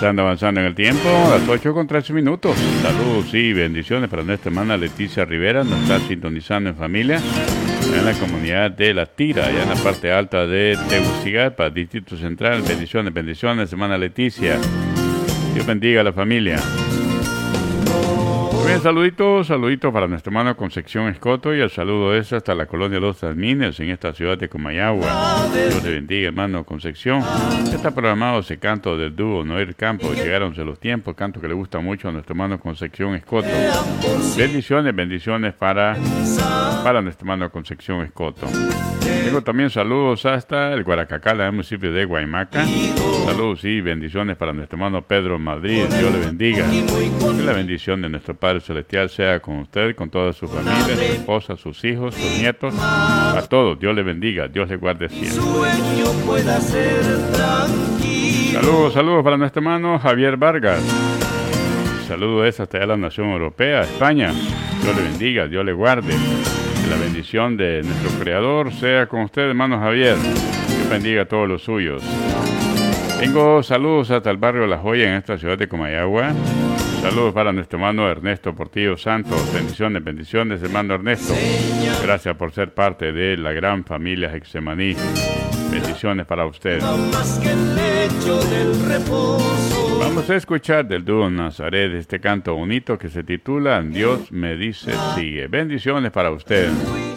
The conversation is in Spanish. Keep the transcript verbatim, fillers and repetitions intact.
Estando avanzando en el tiempo, a las ocho con trece minutos. Saludos y bendiciones para nuestra hermana Leticia Rivera, nos está sintonizando en familia en la comunidad de La Tira, allá en la parte alta de Tegucigalpa, Distrito Central. Bendiciones, bendiciones, hermana Leticia. Dios bendiga a la familia. Muy bien, saluditos, saluditos para nuestro hermano Concepción Escoto, y el saludo es hasta la colonia Los Admines en esta ciudad de Comayagua. Dios te bendiga, hermano Concepción. Está programado ese canto del dúo Noel Campos, Llegaron de los tiempos, canto que le gusta mucho a nuestro hermano Concepción Escoto. Bendiciones, bendiciones para, para nuestro hermano Concepción Escoto. Tengo también saludos hasta el Guaracacala, el municipio de Guaymaca. Saludos y bendiciones para nuestro hermano Pedro Madrid. Dios le bendiga. Que la bendición de nuestro Padre Celestial sea con usted, con toda su familia, su esposa, sus hijos, sus nietos, a todos. Dios le bendiga, Dios le guarde siempre. Saludos, saludos para nuestro hermano Javier Vargas. Saludos es hasta la Nación Europea, España. Dios le bendiga, Dios le guarde. Que la bendición de nuestro Creador sea con usted, hermano Javier. Dios bendiga a todos los suyos. Tengo saludos hasta el barrio La Joya en esta ciudad de Comayagua. Saludos para nuestro hermano Ernesto Portillo Santos. Bendiciones, bendiciones, hermano Ernesto. Gracias por ser parte de la gran familia Getsemaní. Bendiciones para usted. Vamos a escuchar del dúo Nazaret este canto bonito que se titula Dios me dice sigue. Bendiciones para usted.